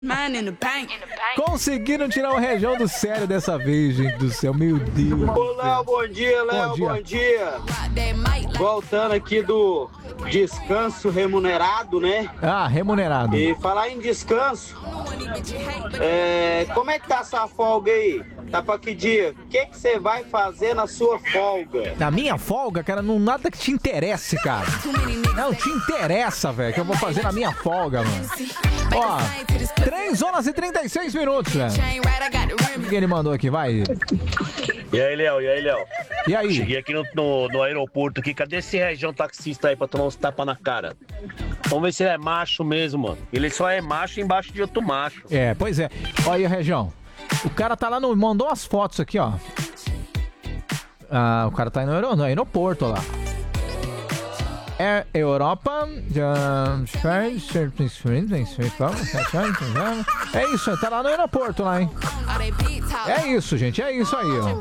Conseguiram tirar o Região do sério dessa vez, gente do céu, meu Deus. Ô, Léo, bom dia, Léo, bom dia. Voltando aqui do descanso remunerado, né? Ah, remunerado. E falar em descanso, como é que tá essa folga aí? Tá pra que dia? O que você vai fazer na sua folga? Na minha folga, cara, não nada que te interesse, cara. Não te interessa, velho, que eu vou fazer na minha folga, mano. Ó, 3h36, velho. O que ele mandou aqui, vai? E aí, Léo? E aí? Cheguei aqui no aeroporto aqui. Cadê esse Região taxista aí pra tomar uns tapas na cara? Vamos ver se ele é macho mesmo, mano. Ele só é macho embaixo de outro macho. É, pois é. Olha aí, Região. O cara tá lá no... Mandou as fotos aqui, ó. Ah, o cara tá no aeroporto, ó lá. É Europa. É isso, tá lá no aeroporto lá, hein? É isso, gente, é isso aí, ó.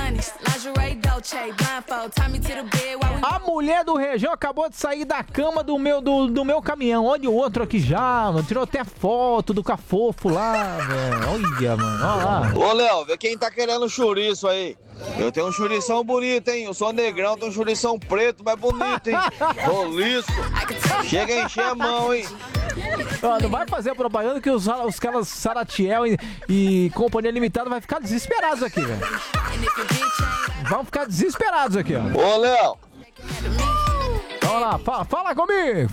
A mulher do Região acabou de sair da cama do meu caminhão. Olha o outro aqui já, mano. Tirou até foto do cafofo lá, velho. Olha, mano, olha lá. Ô, Léo, vê quem tá querendo chouriço aí. Eu tenho um chourição bonito, hein? Eu sou negrão, tenho um chourição preto, mas bonito, hein? Roliço. Chega a encher a mão, hein? Ó, não vai fazer a propaganda que os caras Saratiel e Companhia Limitada vai ficar desesperados aqui, velho. Vão ficar desesperados aqui, ó. Ô, Léo. Vamos lá, fala comigo.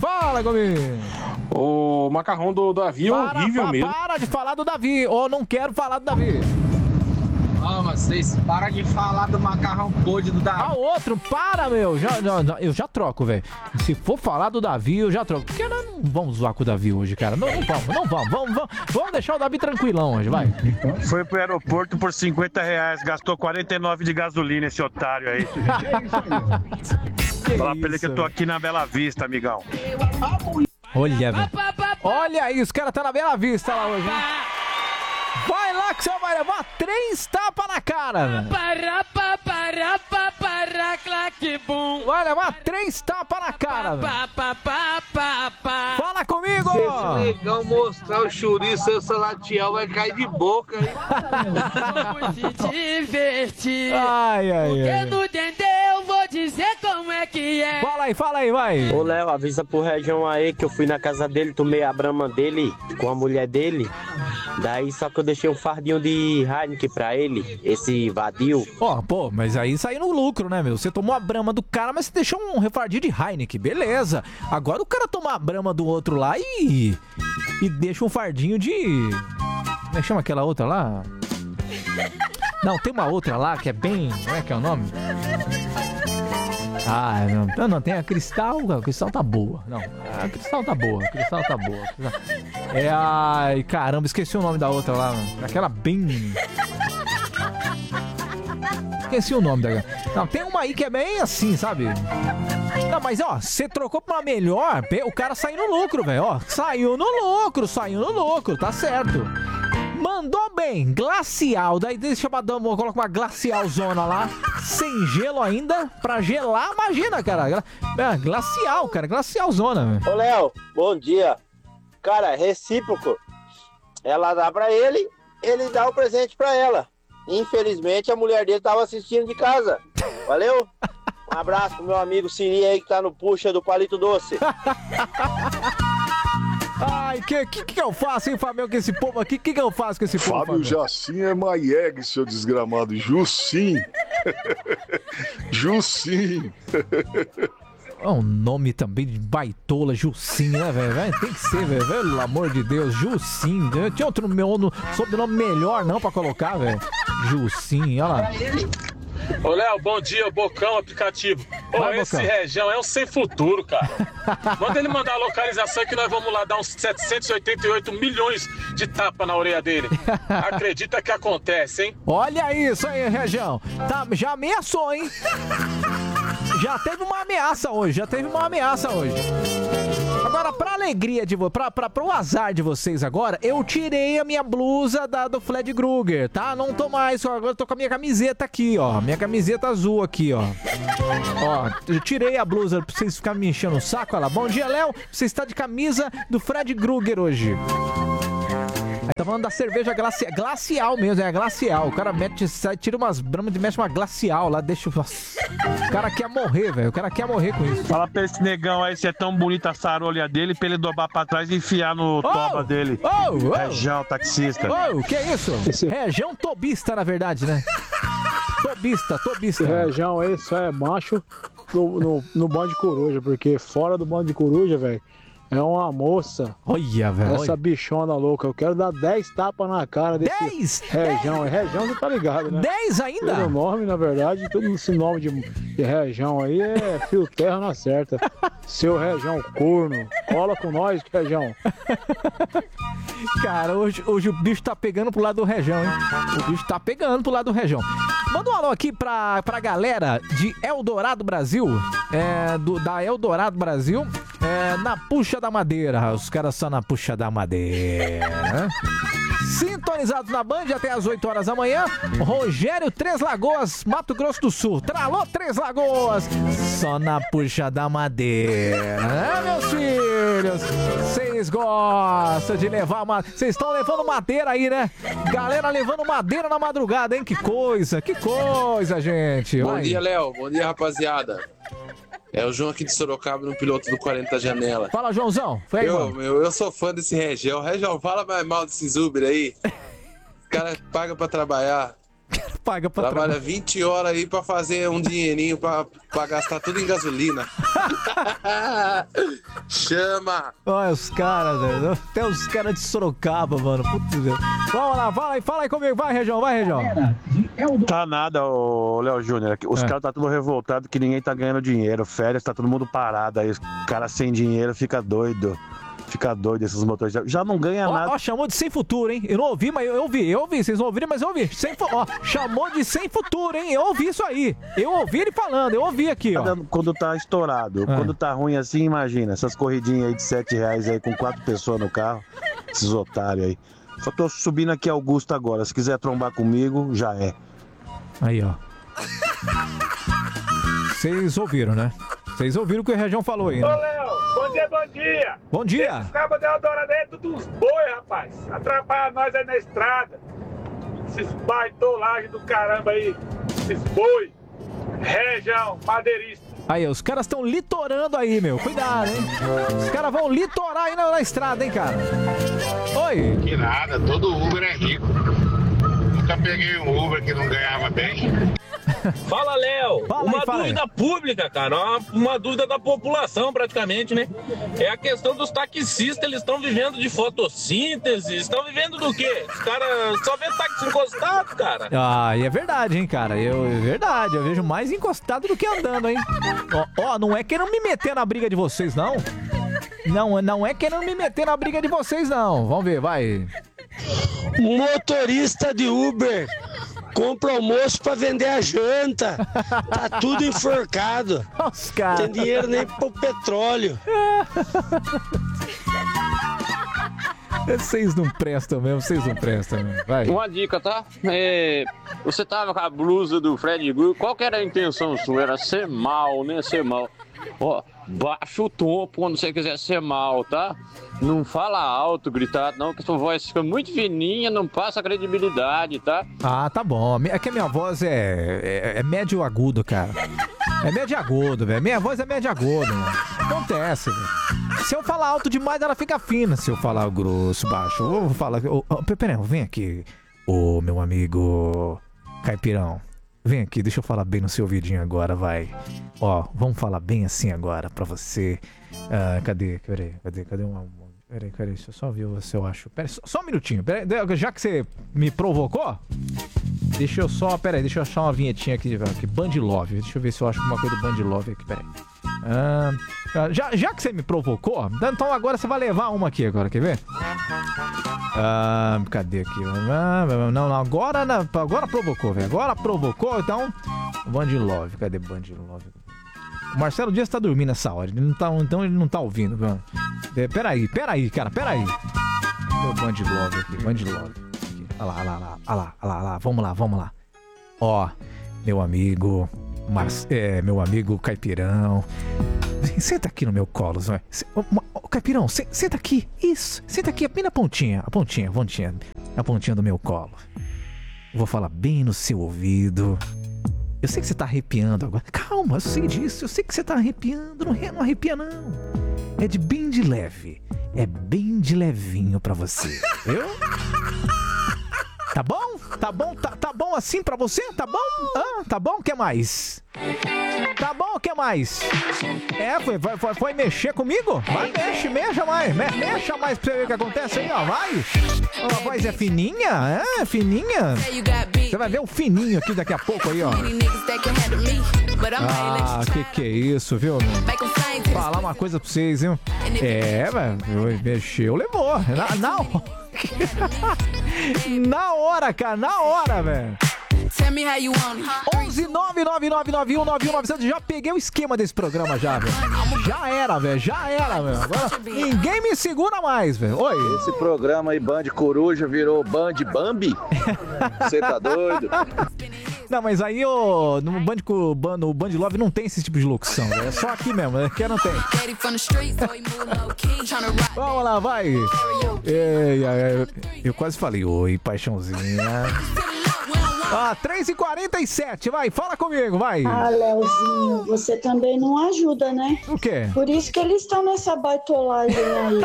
O macarrão do Davi é horrível mesmo. Para de falar do Davi, ou não quero falar do Davi. Ah, mas vocês param de falar do macarrão podre do Davi. Ah, outro, para, meu. Eu já troco, velho. Se for falar do Davi, eu já troco. Porque nós não vamos zoar com o Davi hoje, cara. Não vamos. Vamos deixar o Davi tranquilão hoje, vai. Foi pro aeroporto por R$50, gastou 49 de gasolina esse otário aí. Fala pra ele que eu tô aqui na Bela Vista, amigão. Olha, velho. Olha aí, os caras tá na Bela Vista lá hoje, hein? Vai lá que você vai levar 3 tapas na cara, velho. Vai levar 3 tapas na cara, velho. Fala comigo! Se esse negão mostrar o chouriço, seu Salatiel vai cair de boca, hein? Vamos se divertir. Ai. Porque no Dendê eu vou dizer como é que é. Fala aí, vai. Ô, Léo, avisa pro Região aí que eu fui na casa dele, tomei a brama dele com a mulher dele. Daí só que eu deixei um fardinho de Heineken pra ele, esse vadio. Ó, pô, mas aí saiu no lucro, né, meu? Você tomou a brama do cara, mas você deixou um refardinho de Heineken, beleza. Agora o cara toma a brama do outro lá e deixa um fardinho de... Como é que chama aquela outra lá? Não, tem uma outra lá que é bem... Como é que é o nome? Ah, não, tem a Cristal. A Cristal tá boa. Não, a Cristal tá boa. É, ai, caramba, esqueci o nome da outra lá. Aquela bem... Esqueci o nome da... Não, tem uma aí que é bem assim, sabe? Não, mas ó, você trocou pra uma melhor, o cara saiu no lucro, velho. Ó, saiu no lucro, tá certo. Mandou bem, glacial. Daí deixa eu colocar uma glacial zona lá, sem gelo ainda, pra gelar, imagina, cara. Glacial, cara, glacial zona. Ô, Léo, bom dia. Cara, recíproco. Ela dá pra ele dá o presente pra ela. Infelizmente, a mulher dele tava assistindo de casa. Valeu? Um abraço pro meu amigo Siri aí que tá no puxa do Palito Doce. Ai, que eu faço, hein, Fábio, com esse povo aqui? Que eu faço com esse povo, Fábio Jacim é Maieg, seu desgramado. Jussim. Jussim. É um nome também de baitola, Jussim, né, velho? Tem que ser, velho. Pelo amor de Deus, Jussim. Tinha outro sobrenome melhor, não, pra colocar, velho. Jussim, olha lá. Ô, Léo, bom dia, o Bocão aplicativo. Ô, Vai, esse Bocão. Região é um sem futuro, cara. Manda ele mandar a localização que nós vamos lá dar uns 788 milhões de tapa na orelha dele. Acredita que acontece, hein? Olha isso aí, Região. Tá, já ameaçou, hein? Já teve uma ameaça hoje. Agora, pra alegria de vocês, pro azar de vocês agora, eu tirei a minha blusa do Fred Krueger, tá? Não tô mais, agora eu tô com a minha camiseta aqui, ó. Minha camiseta azul aqui, ó. Ó, eu tirei a blusa pra vocês ficarem me enchendo o saco, olha lá. Bom dia, Léo. Você está de camisa do Fred Krueger hoje. Aí tá falando da cerveja glacial mesmo, é glacial. O cara tira umas bramas e mexe uma glacial lá, deixa o... O cara quer morrer, velho. O cara quer morrer com isso. Fala pra esse negão aí se é tão bonita a sarolha dele pra ele dobrar pra trás e enfiar no toba dele. Rejão, taxista. O que é isso? Rejão tobista, na verdade, né? Tobista. Rejão aí só é macho no bando de coruja, porque fora do bando de coruja, velho, é uma moça. Olha, velho. Essa bichona louca. Eu quero dar 10 tapas na cara desse 10? Rejão. Rejão, você tá ligado, né? 10 ainda? Todo nome, na verdade, todo esse nome de Rejão aí é fio terra na certa. Seu Rejão corno. Cola com nós, Rejão. Cara, hoje o bicho tá pegando pro lado do Rejão, hein? O bicho tá pegando pro lado do Rejão. Manda um alô aqui pra galera de Eldorado Brasil. Da Eldorado Brasil. Na Puxa da Madeira. Os caras são na Puxa da Madeira. Sintonizados na Band até as 8 horas da manhã. Rogério, Três Lagoas, Mato Grosso do Sul. Alô, Três Lagoas. Só na Puxa da Madeira. Meus filhos? Vocês gostam de levar Vocês estão levando madeira aí, né? Galera levando madeira na madrugada, hein? Que coisa, gente. Bom dia, Léo. Bom dia, rapaziada. É o João aqui de Sorocaba, no piloto do 40 Janela. Fala, Joãozão. Foi aí, eu sou fã desse Rejão. Rejão, fala mais mal desses Uber aí. Os caras pagam pra trabalhar. Trabalha 20 horas aí pra fazer um dinheirinho pra gastar tudo em gasolina. Chama! Olha os caras, velho. Até os caras de Sorocaba, mano. Putz, Deus. Vamos lá, fala aí comigo. Vai, Rejão. Tá nada, ô Léo Júnior. Os caras tá tudo revoltado que ninguém tá ganhando dinheiro. Férias, tá todo mundo parado aí. Os caras sem dinheiro fica doido. Fica doido esses motoristas. Já não ganha nada. Ó, chamou de sem futuro, hein? Eu não ouvi, mas eu ouvi. Vocês não ouviram, mas eu ouvi. Chamou de sem futuro, hein? Eu ouvi isso aí. Eu ouvi ele falando, eu ouvi aqui, ó. Quando tá estourado. Quando tá ruim assim, imagina. Essas corridinhas aí de R$7 aí com 4 pessoas no carro. Esses otários aí. Só tô subindo aqui Augusto agora. Se quiser trombar comigo, já é. Aí, ó. Vocês ouviram, né? Vocês ouviram o que o Rejão falou aí, né? Ô, Léo, bom dia. Bom dia. Esses cabos de Eldorado é tudo uns boi, rapaz. Atrapalha nós aí na estrada. Esses baitolagens do caramba aí. Esses boi. Rejão, madeirista. Aí, os caras estão litorando aí, meu. Cuidado, hein? Os caras vão litorar aí na estrada, hein, cara? Oi. Que nada, todo Uber é rico. Nunca peguei um Uber que não ganhava bem. Fala, Léo. Uma dúvida pública, cara. Uma dúvida da população, praticamente, né? É a questão dos taxistas. Eles estão vivendo de fotossíntese. Estão vivendo do quê? Os caras só vê táxi encostado, cara. Ah, e é verdade, hein, cara. É verdade. Eu vejo mais encostado do que andando, hein? Ó, não é querendo me meter na briga de vocês, não. Não é querendo me meter na briga de vocês, não. Vamos ver, vai. Motorista de Uber compra almoço pra vender a janta. Tá tudo enforcado. Os caras. Tem dinheiro nem pro petróleo. Vocês não prestam mesmo, Vai. Uma dica, tá? Você tava com a blusa do Fred Gru. Qual que era a intenção sua? Era ser mal, né? Ser mal. Ó, baixa o tom quando você quiser ser mal, tá? Não fala alto, gritado, não, que sua voz fica muito fininha, não passa credibilidade, tá? Ah, tá bom. É que a minha voz é médio agudo, cara. É médio agudo, velho. Minha voz é médio agudo, mano. Acontece, velho. Se eu falar alto demais, ela fica fina. Se eu falar grosso, baixo, eu vou falar... Peraí, vem aqui, ô meu amigo Caipirão. Vem aqui, deixa eu falar bem no seu ouvidinho agora, vai. Ó, vamos falar bem assim agora pra você. Cadê? Cadê uma... Peraí, deixa eu só ver se eu acho. Peraí, só um minutinho. Peraí, já que você me provocou, deixa eu achar uma vinhetinha aqui, Band Love. Deixa eu ver se eu acho alguma coisa do Band Love aqui, peraí. Já que você me provocou, então agora você vai levar uma aqui agora, quer ver? Cadê aqui? Não, agora provocou, velho. Agora provocou, então. Band Love, cadê Band Love? O Marcelo Dias tá dormindo nessa hora, então ele não tá ouvindo. Peraí, cara, peraí. Meu Band Love aqui, Band Love. Olha lá, vamos lá. Ó, meu amigo Caipirão, Senta aqui no meu colo, vai. Caipirão, senta aqui. Isso, senta aqui, bem na pontinha. A pontinha do meu colo. Eu vou falar bem no seu ouvido. Eu sei que você tá arrepiando agora. Calma, eu sei disso. Eu sei que você tá arrepiando. Não arrepia, não. É de bem de leve. É bem de levinho pra você. Viu? Tá bom? Tá bom assim pra você? Tá bom? Tá bom? O que mais? Tá bom? O que mais? Foi mexer comigo? Vai, mexa mais. Mexa mais pra você ver o que acontece aí, ó. Vai. A voz é fininha? É, fininha. Você vai ver o fininho aqui daqui a pouco aí, ó. Que é isso, viu? Falar uma coisa pra vocês, viu? Velho, mexeu, levou. Na hora, cara, na hora, velho. 11999919190. Já peguei o esquema desse programa já, velho. Já era, velho. Agora ninguém me segura mais, velho. Oi. Esse programa aí, Band Coruja, virou Band Bambi? Você tá doido? Não, mas aí no Band Love não tem esse tipo de locução, velho. É só aqui mesmo, aqui não tem. Vamos lá, vai. Eu quase falei, oi, paixãozinha. 3h47, vai, fala comigo, vai. Leozinho, você também não ajuda, né? O quê? Por isso que eles estão nessa baitolagem aí.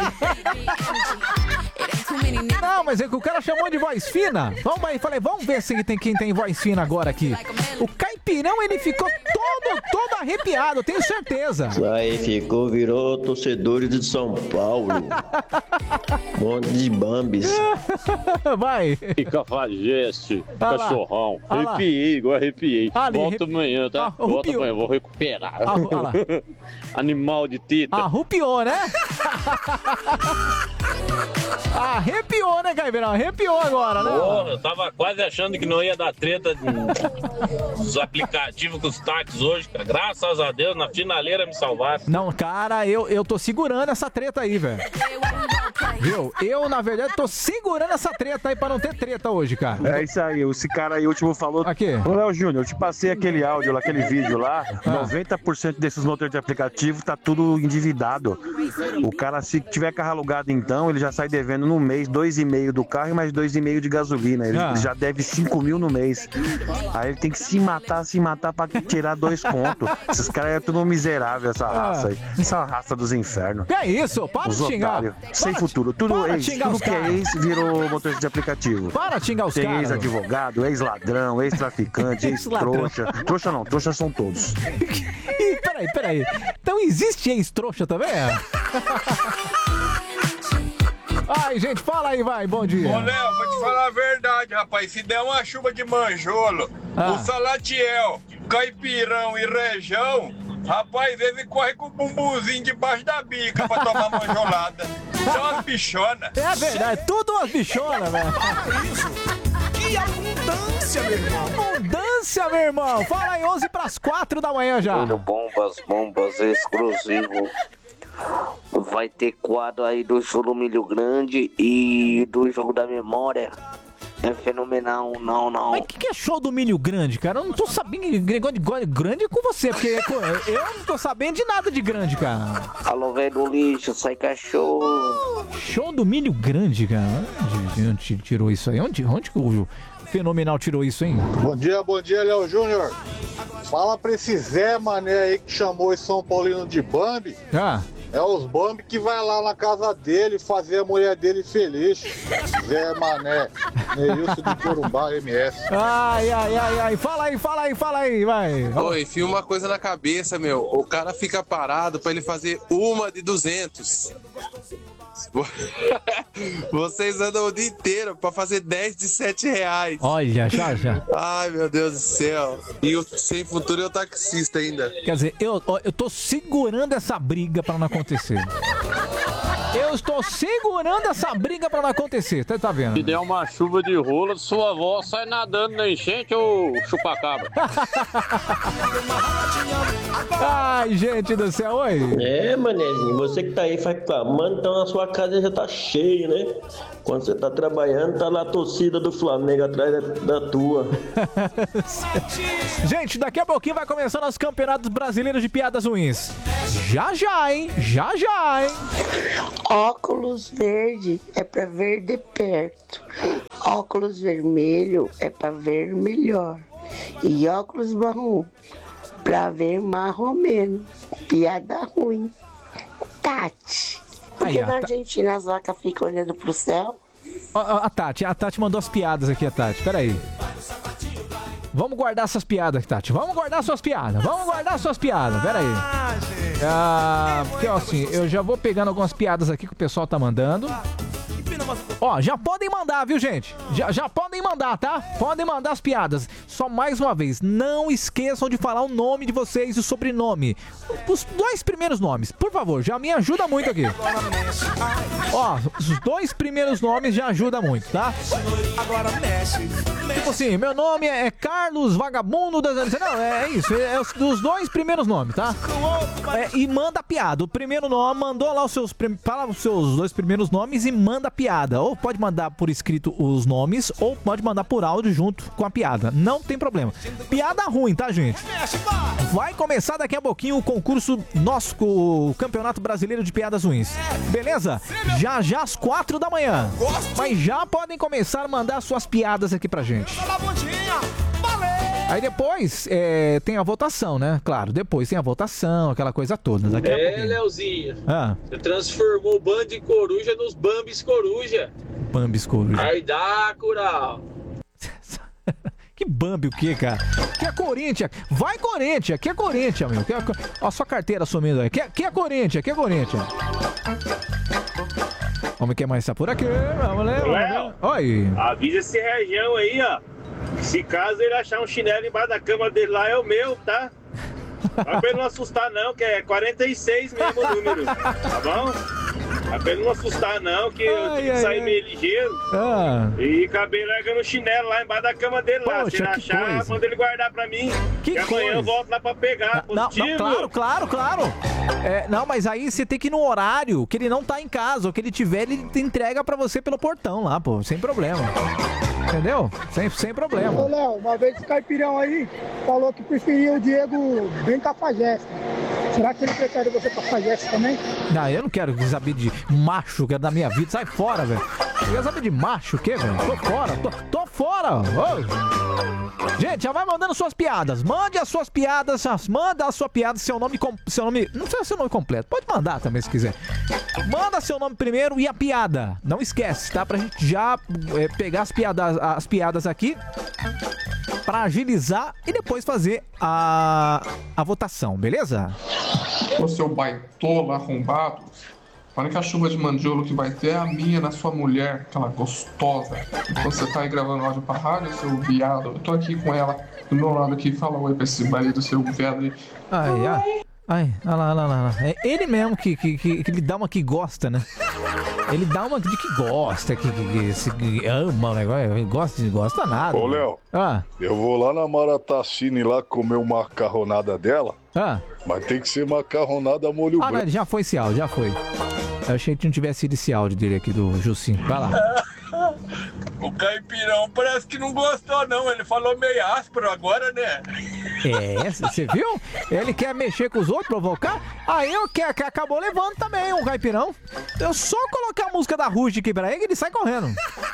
Não, mas é que o cara chamou de voz fina. Vamos ver se quem tem voz fina agora aqui. O Caipirão, ele ficou todo arrepiado, tenho certeza. Aí virou torcedores de São Paulo. Monte de bambis. Vai. Que cafajeste, cachorrão. Arrepiei. Volta amanhã, tá? Volta amanhã, vou recuperar. Animal de tita. Arrupiou, né? Arrepiou, né, Caipirão? Arrepiou agora, né? Porra, eu tava quase achando que não ia dar treta dos aplicativos com os táxis hoje, cara. Graças a Deus, na finaleira me salvaram. Não, cara, eu tô segurando essa treta aí, velho. Viu? Eu, na verdade, tô segurando essa treta aí pra não ter treta hoje, cara. É isso aí, esse cara aí último falou. Aqui. Ô, Léo Júnior, eu te passei aquele áudio lá, aquele vídeo lá. 90% desses motores de aplicativo tá tudo endividado. O cara, se tiver carro alugado, então, ele já sai devendo no mês 2,5 do carro e mais 2,5 de gasolina. Ele já deve 5 mil no mês. Aí ele tem que se matar pra tirar 2 contos. Esses caras é tudo miserável, essa raça aí. Essa raça dos infernos. Que é isso? Para de xingar. Sem futuro. Tudo que é ex virou motorista de aplicativo. Para de xingar os caras. Tem ex-advogado, ex-ladrão, ex-traficante, ex-trouxa. Trouxa não, trouxa são todos. Ih, peraí. Então existe ex-trouxa também? Ai, gente, fala aí, vai, bom dia. Ô, Léo, vou te falar a verdade, rapaz. Se der uma chuva de manjolo, o Salatiel, Caipirão e Rejão, rapaz, ele corre com o bumbumzinho debaixo da bica pra tomar manjolada. São umas bichonas. É verdade, tudo umas bichonas, velho. Que abundância, meu irmão. Abundância, meu irmão. Fala aí, 11h04 da manhã já. Bombas exclusivo. Vai ter quadro aí do show do Milho Grande e do jogo da memória. É fenomenal, não. Mas o que é show do Milho Grande, cara? Eu não tô sabendo de grande é com você, porque eu não tô sabendo de nada de grande, cara. Alô, velho do lixo, sai cachorro. Show do Milho Grande, cara? Onde tirou isso aí? Onde que o Fenomenal tirou isso, hein? Bom dia, Léo Júnior. Fala pra esse Zé Mané aí que chamou esse São Paulino de Bambi. É os Bambi que vai lá na casa dele fazer a mulher dele feliz. Zé Mané, Neilson de Corumbá, MS. Ai. Fala aí, vai. Oi, enfia uma coisa na cabeça, meu. O cara fica parado pra ele fazer uma de 200. Vocês andam o dia inteiro pra fazer 10 de R$7. Olha, já. Ai, meu Deus do céu. E o sem futuro é o taxista ainda. Quer dizer, eu tô segurando essa briga pra não acontecer. Eu estou segurando essa briga pra não acontecer, você tá vendo? Se der uma chuva de rola, sua avó sai nadando na enchente ou chupacabra. Ai, gente do céu, oi. Manezinho, você que tá aí reclamando, então a sua casa já tá cheia, né? Quando você tá trabalhando, tá lá a torcida do Flamengo atrás da tua. Gente, daqui a pouquinho vai começar nosso campeonato brasileiro de piadas ruins. Já já, hein? Já já, hein? Óculos verde é pra ver de perto. Óculos vermelho é pra ver melhor. E óculos marrom pra ver marromeno. Piada ruim. Tati. Porque na Argentina as vacas ficam olhando pro céu. A Tati mandou as piadas aqui, a Tati. Pera aí. Vamos guardar essas piadas aqui, Tati. Vamos guardar suas piadas. Pera aí. Porque, ó, assim, eu já vou pegando algumas piadas aqui que o pessoal tá mandando. Ó, já podem mandar, viu, gente? Já podem mandar, tá? Podem mandar as piadas. Só mais uma vez, não esqueçam de falar o nome de vocês e o sobrenome. Os 2 primeiros nomes, por favor, já me ajuda muito aqui. Ó, os 2 primeiros nomes já ajuda muito, tá? Tipo assim, meu nome é Carlos Vagabundo das... Não, é isso, é os 2 primeiros nomes, tá? E manda a piada. O primeiro nome, mandou lá fala os seus 2 primeiros nomes e manda a piada. Ou pode mandar por escrito os nomes, ou pode mandar por áudio junto com a piada. Não tem problema. Piada ruim, tá, gente? Vai começar daqui a pouquinho o concurso nosso, o Campeonato Brasileiro de Piadas Ruins. Beleza? Já às 4 da manhã. Mas já podem começar a mandar suas piadas aqui pra gente. Aí depois tem a votação, né? Claro, depois tem a votação, aquela coisa toda. Daqui a pouquinho. Leozinho. Você transformou o Band de Coruja nos Bambis Coruja. Bambis Coruja. Aí dá, Cural. Que Bambi o quê, cara? Que é Corinthians. Vai, Corinthians. Que é Corinthians, meu. Ó, sua carteira sumindo aí. Que é Corinthians. Que é Corinthians. Vamos ver mais tá por aqui. Vamos ler. Léo, oi. Avisa esse região aí, ó. Se caso ele achar um chinelo embaixo da cama dele lá, é o meu, tá? Não é pra ele não assustar não, que é 46 mesmo o número, tá bom? Não é pra ele não assustar não, que eu tive que sair meio ligeiro. E acabei largando o chinelo lá embaixo da cama dele lá. Poxa, se ele achar, coisa. manda ele guardar pra mim. Que amanhã eu volto lá pra pegar, positivo. Não, claro. Não, mas aí você tem que ir no horário que ele não tá em casa. O que ele tiver, ele entrega pra você pelo portão lá, pô. Sem problema. Entendeu? Sem problema. Ô, Léo, uma vez esse caipirão aí falou que preferia o Diego bem cafajeste. Será que ele prefere você cafajeste também? Não, eu não quero saber de macho que é da minha vida. Sai fora, velho. Eu quero saber de macho o quê, velho? Tô fora. Ô. Gente, já vai mandando suas piadas. Mande as suas piadas. Manda a sua piada, seu nome... Não precisa ser seu nome completo. Pode mandar também, se quiser. Manda seu nome primeiro e a piada. Não esquece, tá? Pra gente já pegar as piadas aqui pra agilizar e depois fazer a votação, beleza? Ô, seu baitola arrombado, a única chuva de mandiola que vai ter é a minha na sua mulher, aquela gostosa. Enquanto você tá aí gravando áudio pra rádio, seu viado, eu tô aqui com ela do meu lado aqui, fala oi pra esse marido, seu viado aí. Ai, olha lá. É ele mesmo que ele dá uma que gosta, né? Ele dá uma de que gosta, que ama o negócio, gosta nada. Ô, Léo, eu vou lá na Maratacine lá comer uma macarronada dela, mas tem que ser macarronada molho branco. Não, já foi esse áudio, já foi. Eu achei que não tivesse sido esse áudio dele aqui do Jucinho. Vai lá. O caipirão parece que não gostou não, ele falou meio áspero agora, né? Você viu? Ele quer mexer com os outros, provocar. Aí eu quero que acabou levando também um caipirão. Eu só colocar a música da Ruge aqui pra ele, ele sai correndo.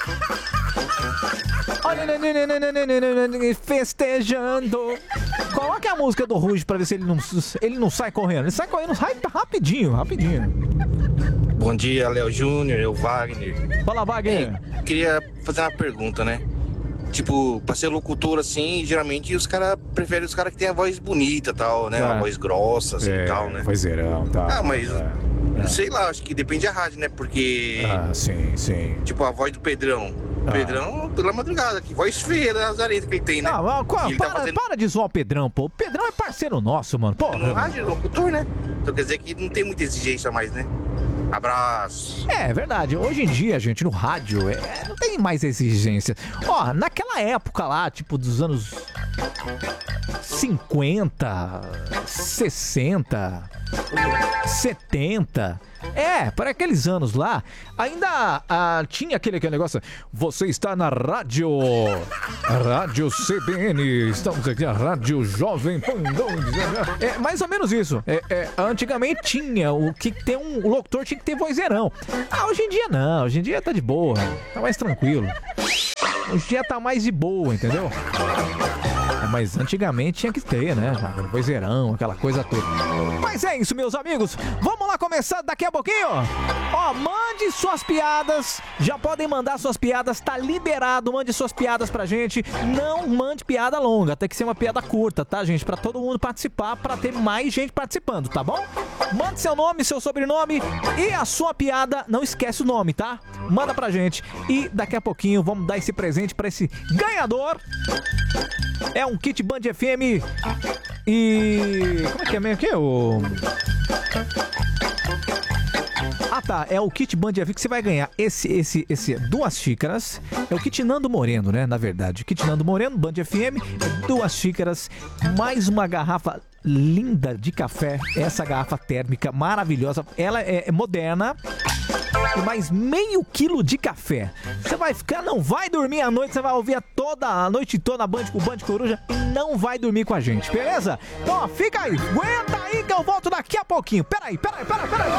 Festejando. Coloca a música do Ruge pra ver se ele não sai correndo. Ele sai correndo rapidinho. Bom dia, Léo Júnior, eu Wagner. Fala, Wagner. Queria fazer uma pergunta, né? Tipo, pra ser locutor assim, geralmente os caras preferem os caras que tem a voz bonita e tal, né? Uma voz grossa assim e tal, né? Vozeirão, tá. Mas sei lá, acho que depende da rádio, né? Porque. Sim. Tipo, a voz do Pedrão. Pedrão, pela madrugada, que voz feia da Lazareta que ele tem, né? Para de zoar o Pedrão, pô. O Pedrão é parceiro nosso, mano. Pô. Rádio, locutor, né? Então quer dizer que não tem muita exigência mais, né? Abraço. É verdade. Hoje em dia, gente, no rádio, não tem mais exigência. Ó, naquela época lá, tipo, dos anos 50, 60, 70, para aqueles anos lá, ainda tinha aquele negócio, você está na rádio CBN, estamos aqui, a Rádio Jovem Pan. É mais ou menos isso. Antigamente tinha o locutor tinha que ter vozeirão. Hoje em dia não, hoje em dia tá de boa, tá mais tranquilo. Hoje em dia tá mais de boa, entendeu? Mas antigamente tinha que ter, né? Vozeirão, aquela coisa toda. Mas é isso, meus amigos. Vamos lá começar daqui a pouquinho. Mande suas piadas. Já podem mandar suas piadas, tá liberado. Mande suas piadas pra gente. Não mande piada longa, tem que ser uma piada curta, tá, gente? Pra todo mundo participar, pra ter mais gente participando, tá bom? Mande seu nome, seu sobrenome e a sua piada. Não esquece o nome, tá? Manda pra gente. E daqui a pouquinho vamos dar esse presente pra esse ganhador. É um kit Band FM e... Como é que é mesmo aqui? É o kit Band FM que você vai ganhar esse 2 xícaras. É o kit Nando Moreno, né? Na verdade, o kit Nando Moreno, Band FM, 2 xícaras, mais uma garrafa linda de café. Essa garrafa térmica maravilhosa. Ela é moderna. E mais meio quilo de café. Você vai ficar, não vai dormir à noite, você vai ouvir toda a noite toda o Band Coruja e não vai dormir com a gente, beleza? Então, fica aí, aguenta aí que eu volto daqui a pouquinho. Peraí.